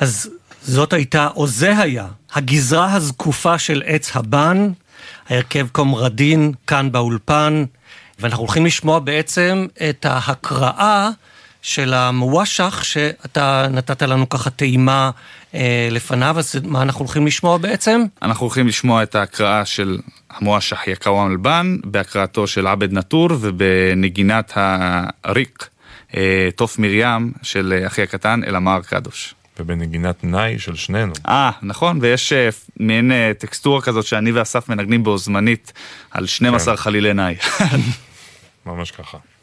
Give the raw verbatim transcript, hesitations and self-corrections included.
אז זאת הייתה, או זה היה, הגזרה הזקופה של עץ הבן, ההרכב קומרדין כאן באולפן, ואנחנו הולכים לשמוע בעצם את ההקראה של המוושך, שאתה נתת לנו ככה טעימה אה, לפניו, אז מה אנחנו הולכים לשמוע בעצם? אנחנו הולכים לשמוע את ההקראה של המוושך יקאוואם אלבן, בהקראתו של עבד נטור, ובנגינת הריק, אה, תוף מרים של אחי הקטן, אלעמר קדוש. ובנגינת נאי של שנינו. אה, נכון, ויש מעין טקסטורה כזאת שאני ואסף מנגנים בו זמנית על שנים עשר חלילי נאי. ממש ככה.